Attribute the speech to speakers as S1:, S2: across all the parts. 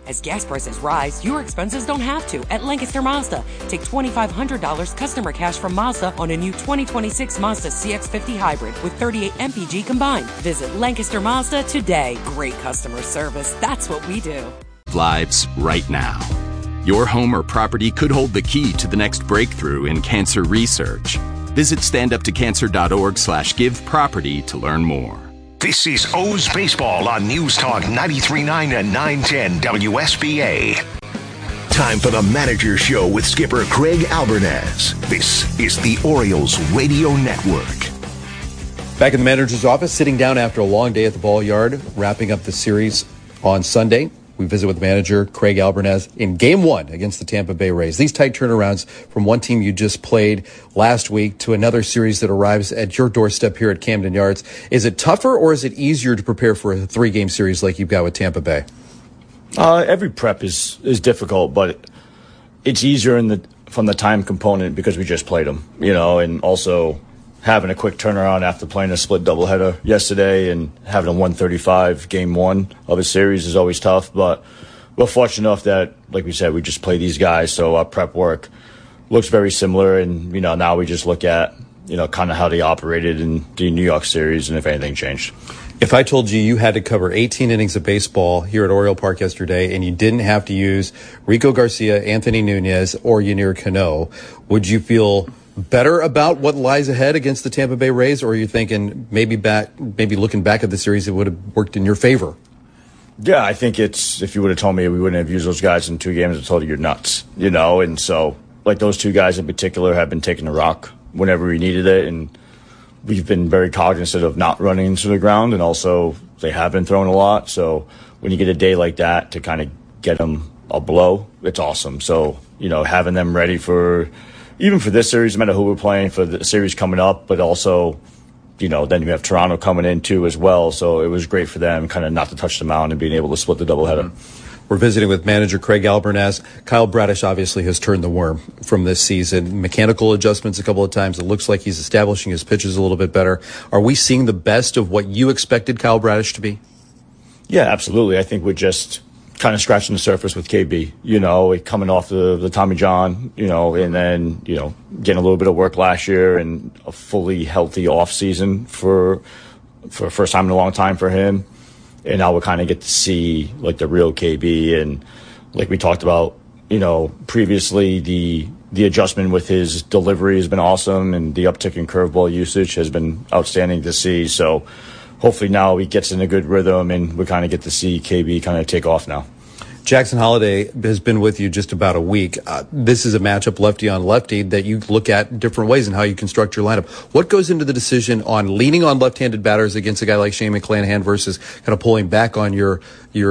S1: As gas prices rise, your expenses don't have to at Lancaster Mazda. Take $2,500 customer cash from Mazda on a new 2026 Mazda CX-50 Hybrid with 38 MPG combined. Visit Lancaster Mazda today. Great customer service. That's what we do.
S2: Lives right now. Your home or property could hold the key to the next breakthrough in cancer research. Visit standuptocancer.org/giveproperty to learn more.
S3: This is O's Baseball on News Talk 93.9 and 910 WSBA. Time for the Manager Show with skipper Craig Albernaz. This is the Orioles Radio Network.
S4: Back in the manager's office, sitting down after a long day at the ball yard, wrapping up the series on Sunday. We visit with manager Craig Albernaz in Game 1 against the Tampa Bay Rays. These tight turnarounds from one team you just played last week to another series that arrives at your doorstep here at Camden Yards. Is it tougher or is it easier to prepare for a 3-game series like you've got with Tampa Bay?
S5: Every prep is difficult, but it's easier from the time component because we just played them, and also having a quick turnaround after playing a split doubleheader yesterday and having a 135 game 1 of a series is always tough. But we're fortunate enough that, like we said, we just play these guys, so our prep work looks very similar. And now we just look at kind of how they operated in the New York series and if anything changed.
S4: If I told you had to cover 18 innings of baseball here at Oriole Park yesterday and you didn't have to use Rico Garcia, Anthony Nunez, or Yennier Cano, would you feel better about what lies ahead against the Tampa Bay Rays, or are you thinking maybe looking back at the series, it would have worked in your favor?
S5: Yeah, I think if you would have told me we wouldn't have used those guys in 2 games, I told you you're nuts, and so like those 2 guys in particular have been taking the rock whenever we needed it, and we've been very cognizant of not running into the ground, and also they have been throwing a lot. So when you get a day like that to kind of get them a blow, it's awesome. So, having them ready even for this series, no matter who we're playing, for the series coming up, but also, then you have Toronto coming in too as well. So it was great for them kind of not to touch the mound and being able to split the doubleheader.
S4: We're visiting with manager Craig Albernaz. Kyle Bradish obviously has turned the worm from this season. Mechanical adjustments a couple of times. It looks like he's establishing his pitches a little bit better. Are we seeing the best of what you expected Kyle Bradish to be?
S5: Yeah, absolutely. I think we're just kind of scratching the surface with KB, coming off the Tommy John, and then, getting a little bit of work last year and a fully healthy off season for first time in a long time for him. And now we'll kind of get to see like the real KB. And like we talked about, previously the adjustment with his delivery has been awesome, and the uptick in curveball usage has been outstanding to see. So hopefully now he gets in a good rhythm and we kind of get to see KB kind of take off now.
S4: Jackson Holliday has been with you just about a week. This is a matchup lefty on lefty that you look at different ways in how you construct your lineup. What goes into the decision on leaning on left-handed batters against a guy like Shane McClanahan versus kind of pulling back on your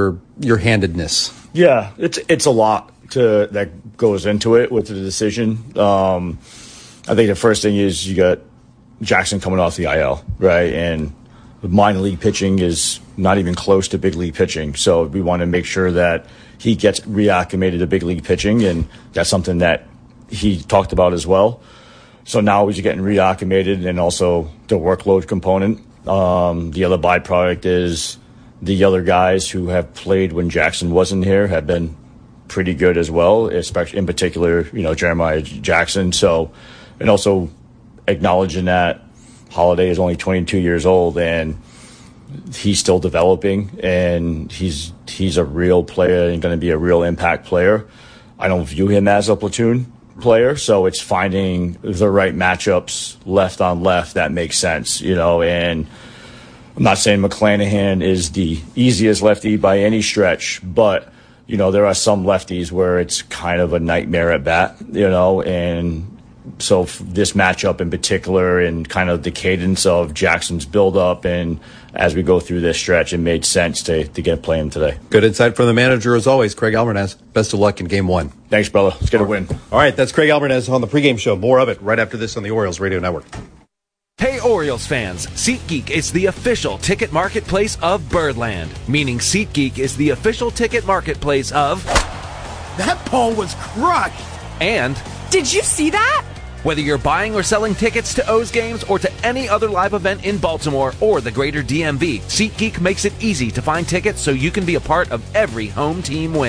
S4: handedness? Yeah,
S5: it's a lot that goes into it with the decision. I think the first thing is you got Jackson coming off the IL, right? And minor league pitching is not even close to big league pitching. So we want to make sure that he gets reacclimated to big league pitching, and that's something that he talked about as well. So now he's getting reacclimated, and also the workload component. The other byproduct is the other guys who have played when Jackson wasn't here have been pretty good as well, especially in particular, Jeremiah Jackson. So, and also acknowledging that Holliday is only 22 years old and he's still developing, and he's a real player and going to be a real impact player. I don't view him as a platoon player, so it's finding the right matchups left on left that makes sense, and I'm not saying McClanahan is the easiest lefty by any stretch, but there are some lefties where it's kind of a nightmare at bat, and so this matchup in particular and kind of the cadence of Jackson's buildup, and as we go through this stretch, it made sense to get playing today.
S4: Good insight from the manager as always, Craig Albernaz. Best of luck in Game 1.
S5: Thanks, brother. Let's get a win.
S4: All right, that's Craig Albernaz on the pregame show. More of it right after this on the Orioles Radio Network.
S6: Hey Orioles fans, SeatGeek is the official ticket marketplace of Birdland, meaning SeatGeek is the official ticket marketplace of...
S7: That ball was crushed!
S6: And...
S8: Did you see that?
S6: Whether you're buying or selling tickets to O's games or to any other live event in Baltimore or the greater DMV, SeatGeek makes it easy to find tickets so you can be a part of every home team win.